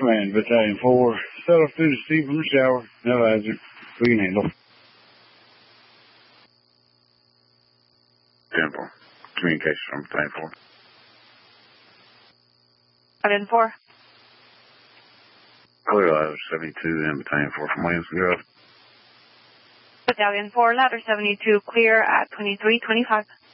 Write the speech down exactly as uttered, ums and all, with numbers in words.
Command, Battalion four. Set off through the steam from the shower. Analyzer. We can handle. Temple. Communication from Battalion four. Battalion four. Clear ladder seventy-two and Battalion four from Williams Grove. Battalion four, ladder seventy-two, clear at twenty-three twenty-five.